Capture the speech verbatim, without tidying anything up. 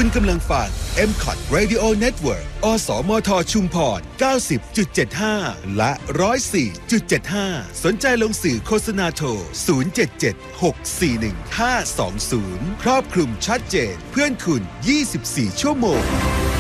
คุณกำลังฟัง เอ็ม คอท Radio Network อสมทชุมพร เก้าสิบจุดเจ็ดห้า และ หนึ่งร้อยสี่จุดเจ็ดห้า สนใจลงสื่อโฆษณาโทร ศูนย์ เจ็ด เจ็ด หก สี่ หนึ่ง ห้า สอง ศูนย์ ครอบคลุมชัดเจนเพื่อนคุณ ยี่สิบสี่ ชั่วโมง